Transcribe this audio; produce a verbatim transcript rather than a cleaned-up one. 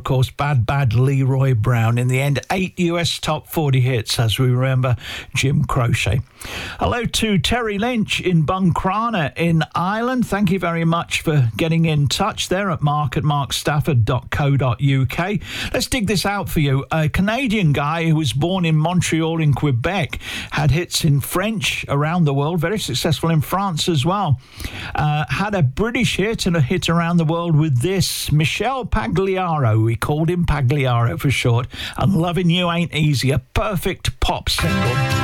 of course, Bad Bad Leroy Brown. In the end, eight U S top forty hits, as we remember Jim Croce. Hello to Terry Lynch in Buncrana in Ireland. Thank you very much for getting in touch there at mark at mark stafford dot co dot uk. Let's dig this out for you. A Canadian guy who was born in Montreal in Quebec, had hits in French around the world, very successful in France as well. Uh, had a British hit and a hit around the world with this, Michel Pagliaro. We called him Pagliaro for short. And Loving You Ain't Easy, a perfect pop single.